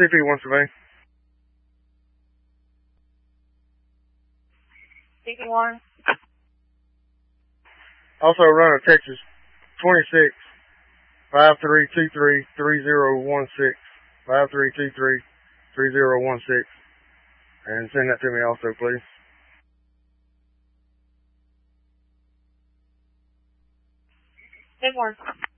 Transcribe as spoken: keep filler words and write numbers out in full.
C P one survey. C P one. Also run a Texas twenty-six five three two three three zero one six five three two three three zero one six, and send that to me also, please. Good one.